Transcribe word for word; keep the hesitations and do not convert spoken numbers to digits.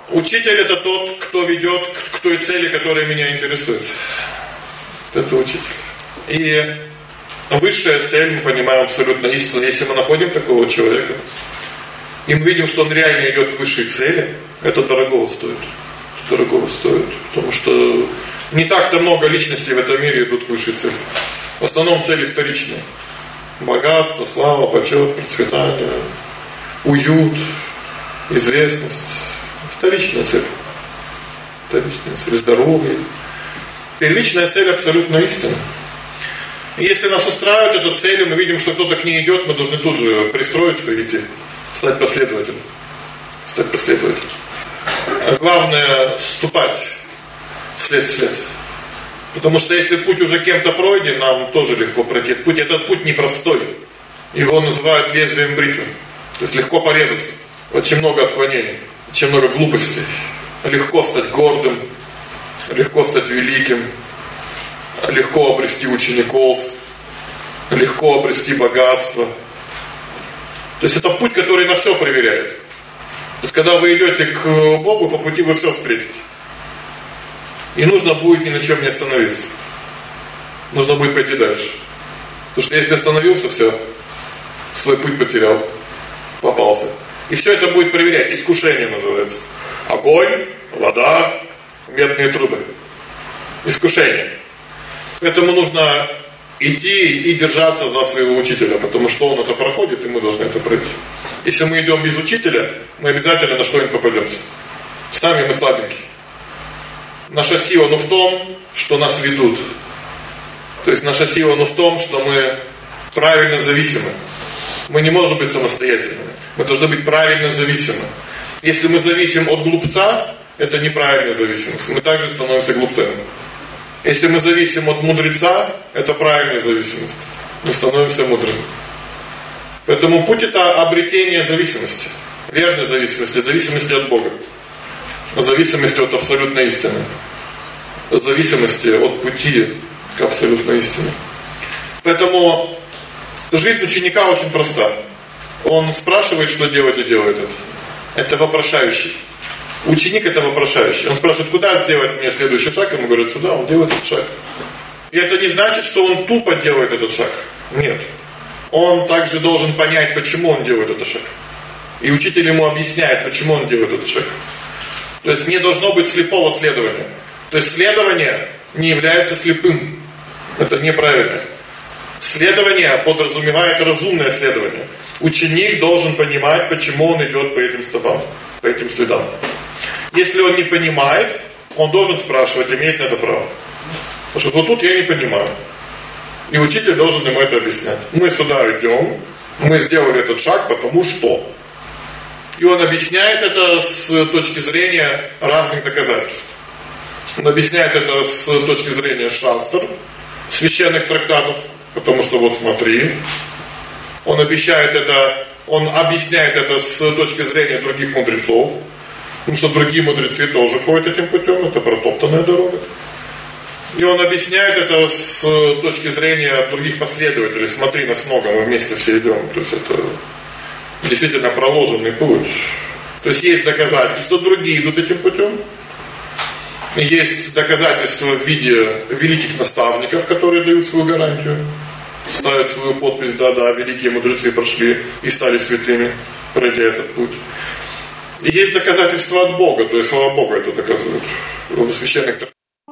учитель это тот, кто ведет к той цели, которая меня интересует. Это учитель. И высшая цель, мы понимаем абсолютно истинно, если мы находим такого человека, и мы видим, что он реально идет к высшей цели, это дорогого стоит. Это дорогого стоит. Потому что не так-то много личностей в этом мире идут к высшей цели. В основном цели вторичные. Богатство, слава, почет, процветание, уют, известность. Вторичная цель. Вторичная цель. Здоровье. Первичная цель абсолютно истина. И если нас устраивает эта цель, мы видим, что кто-то к ней идет, мы должны тут же пристроиться и идти. Стать последователем. Стать последователем. А главное ступать след в след. Потому что если путь уже кем-то пройден, нам тоже легко пройти. Путь, этот путь непростой. Его называют лезвием бритвы. То есть легко порезаться. Очень много отклонений, очень много глупостей. Легко стать гордым, легко стать великим, легко обрести учеников, легко обрести богатство. То есть это путь, который на все проверяет. То есть когда вы идете к Богу, по пути вы все встретите. И нужно будет ни на чем не остановиться. Нужно будет пойти дальше. Потому что если остановился, все, свой путь потерял, попался. И все это будет проверять. Искушение называется. Огонь, вода, медные трубы. Искушение. Поэтому нужно идти и держаться за своего учителя, потому что он это проходит, и мы должны это пройти. Если мы идем без учителя, мы обязательно на что-нибудь попадемся. Сами мы слабенькие. Наша сила, ну, в том, что нас ведут. То есть наша сила, ну, в том, что мы правильно зависимы. Мы не можем быть самостоятельными. Мы должны быть правильно зависимы. Если мы зависим от глупца, это неправильная зависимость. Мы также становимся глупцами. Если мы зависим от мудреца, это правильная зависимость. Мы становимся мудрыми. Поэтому путь это обретение зависимости. Верной зависимости, зависимости от Бога. Зависимости от абсолютной истины. Зависимости от пути к абсолютной истине. Поэтому жизнь ученика очень проста. Он спрашивает, что делать, и делает это. Это вопрошающий. Ученик это вопрошающий. Он спрашивает, куда сделать мне следующий шаг, ему говорят, сюда, он делает этот шаг. И это не значит, что он тупо делает этот шаг. Нет. Он также должен понять, почему он делает этот шаг. И учитель ему объясняет, почему он делает этот шаг. То есть не должно быть слепого следования. То есть следование не является слепым. Это неправильно. Следование подразумевает разумное следование. Ученик должен понимать, почему он идет по этим стопам, по этим следам. Если он не понимает, он должен спрашивать, имеет на это право. Потому что вот тут я не понимаю. И учитель должен ему это объяснять. Мы сюда идем, мы сделали этот шаг, потому что. И он объясняет это с точки зрения разных доказательств. Он объясняет это с точки зрения шастр, священных трактатов, потому что вот смотри. Он обещает это, он объясняет это с точки зрения других мудрецов, потому что другие мудрецы тоже ходят этим путем, это протоптанная дорога. И он объясняет это с точки зрения других последователей. Смотри, нас много, мы вместе все идем. То есть это действительно проложенный путь. То есть есть доказательства, другие идут этим путем. Есть доказательства в виде великих наставников, которые дают свою гарантию. Ставят свою подпись, да-да, великие мудрецы прошли и стали святыми, пройдя этот путь. И есть доказательства от Бога, то есть слава Богу это доказывают в священных трактатах.